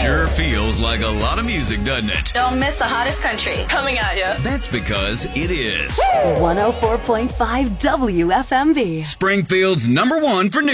Sure feels like a lot of music, doesn't it? Don't miss the hottest country coming at you. That's because it is 104.5 WFMB. Springfield's #1 for news.